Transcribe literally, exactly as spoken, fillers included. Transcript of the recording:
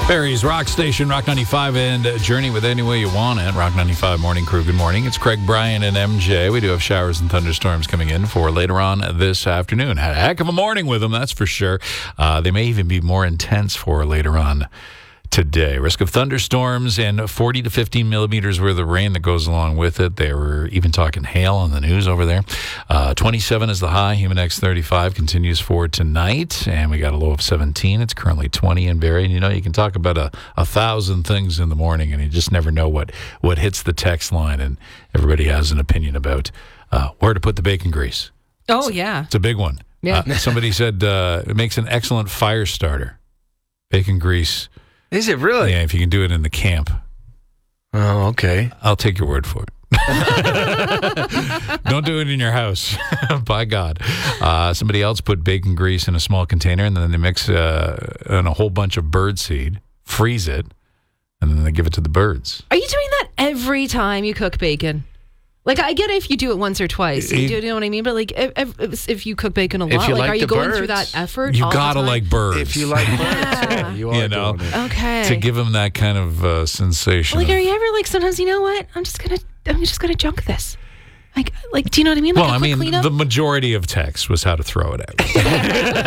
Barry's Rock Station, Rock ninety-five, and Journey with Any Way You Want It. Rock ninety-five Morning Crew, good morning. It's Craig, Brian, and M J. We do have showers and thunderstorms coming in for later on this afternoon. Had a heck of a morning with them, that's for sure. Uh, they may even be more intense for later on today. Risk of thunderstorms and forty to fifteen millimeters worth of rain that goes along with it. They were even talking hail on the news over there. Uh, twenty-seven is the high. Human X thirty-five continues for tonight. And we got a low of seventeen. It's currently twenty in Barrie. And you know, you can talk about a, a thousand things in the morning and you just never know what, what hits the text line. And everybody has an opinion about uh, where to put the bacon grease. Oh, it's, yeah. It's a big one. Yeah. Uh, somebody said uh, it makes an excellent fire starter. Bacon grease. Is it really? Yeah, if you can do it in the camp. Oh, okay. I'll take your word for it. Don't do it in your house. By God. Uh, somebody else put bacon grease in a small container, and then they mix uh, in a whole bunch of bird seed, freeze it, and then they give it to the birds. Are you doing that every time you cook bacon? Like, I get it if you do it once or twice. You, do you know what I mean? But, like, if, if, if you cook bacon a lot, you like, like are you the going birds, through that effort? You all gotta the time? like birds. If you like birds, Yeah. yeah, you are You know. doing it. Okay. To give them that kind of uh, sensation. Like, of- are you ever like, sometimes, you know what? I'm just gonna, I'm just gonna junk this. Like, like, do you know what I mean? Like well, a I quick mean, cleanup? the majority of text was how to throw it out.